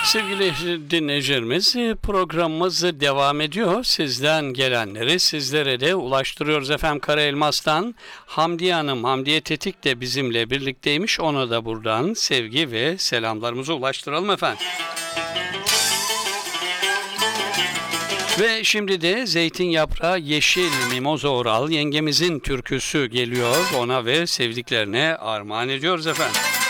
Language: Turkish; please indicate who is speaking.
Speaker 1: Sevgili dinleyicilerimiz, programımız devam ediyor. Sizden gelenleri sizlere de ulaştırıyoruz efendim. Karaelmas'tan Hamdiye Hanım, Hamdiye Tetik de bizimle birlikteymiş. Ona da buradan sevgi ve selamlarımızı ulaştıralım efendim. Ve şimdi de Zeytin Yaprağı Yeşil Mimoza Oral yengemizin türküsü geliyor. Ona ve sevdiklerine armağan ediyoruz efendim.